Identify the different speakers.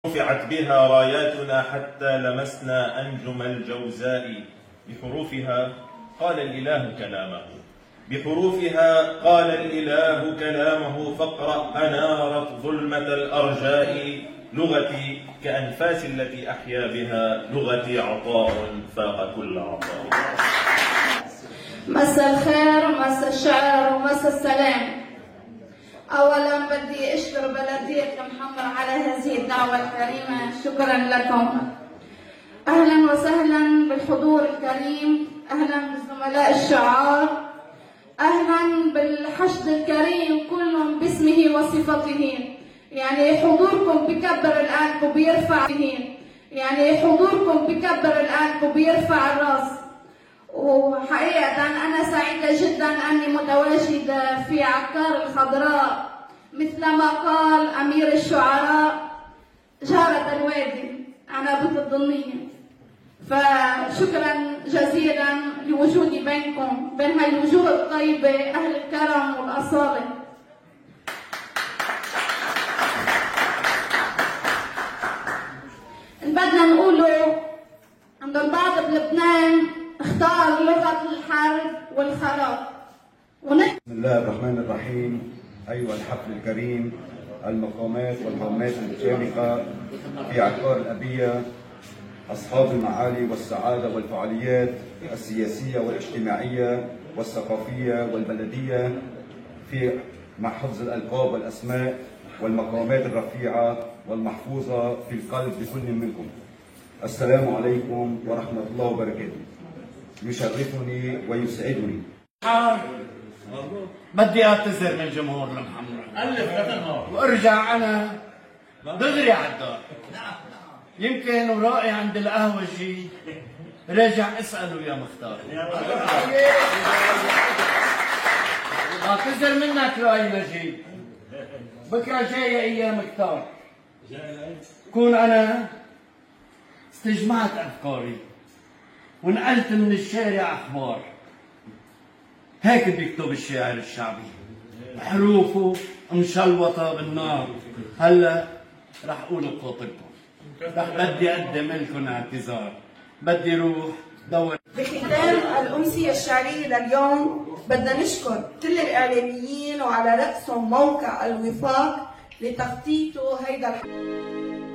Speaker 1: رفعت بها راياتنا حتى لمسنا أنجم الجوزاء. بحروفها قال الإله كلامه، بحروفها قال الإله كلامه، فاقرأ أنارت ظلمة الأرجاء. لغتي كأنفاس التي أحيا بها، لغتي عطاء فاق كل عطاء.
Speaker 2: مساء الخير ومساء الشعر ومساء السلام. أولا بدي أشكر بلدية المحمر على هذه الدعوة الكريمة، شكرا لكم. أهلا وسهلا بالحضور الكريم، أهلا بالزملاء الشعار، أهلا بالحشد الكريم كلهم باسمه وصفته. يعني حضوركم بكبر القلب وبيرفع، يعني حضوركم بكبر القلب وبيرفع الراس. وحقيقة أنا سعيدة جدا أني متواجدة في عكار الخضراء، مثلما قال أمير الشعراء جارة الوادي عنبة الضنية. فشكرا جزيلا لوجودي بينكم، بين هاي الوجوه الطيبة أهل الكرم والأصالة. إن بدنا نقوله عند البعض بلبنان اختار لغة الحرب والخراب.
Speaker 3: بسم الله الرحمن الرحيم. أيها الحفل الكريم، المقامات والقومات المشاركة في عكار الأبية، أصحاب المعالي والسعادة والفعاليات السياسية والاجتماعية والثقافية والبلدية في مع حفظ الألقاب والأسماء والمقامات الرفيعة والمحفوظة في القلب بكل منكم، السلام عليكم ورحمة الله وبركاته. يشرفني ويسعدني.
Speaker 4: بدي اعتذر من جمهور المحمر وارجع انا دغري على الدار. يمكن ورائي عند القهوجي راجع اساله يا مختار. اعتذر منك رأي نجيب، بكره جايه ايام كتار، كون انا استجمعت افكاري ونقلت من الشارع اخبار. هيك بيكتب الشاعر الشعبي، حروفه مشلوطه بالنار. هلا رح اقول بخاطركم، رح بدي اقدم لكم اعتذار، بدي روح دور.
Speaker 5: بختام الأمسية الشعرية لليوم بدنا نشكر كل الإعلاميين وعلى رأسهم موقع الوفاق لتخطيطه هيدا